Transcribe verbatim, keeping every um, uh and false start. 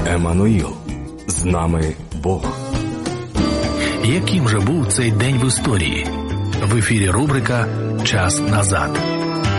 Еммануїл, з нами Бог. Яким же був цей день в історії? В ефірі рубрика «Час назад».